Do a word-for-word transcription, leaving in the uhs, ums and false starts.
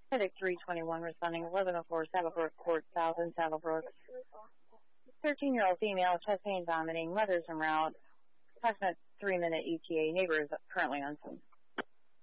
Medic three twenty-one responding eleven oh four Saddlebrook Court South in Saddlebrook. thirteen-year-old female, chest pain, vomiting, mother's en route. Approximate three-minute E T A. Neighbor is currently on scene.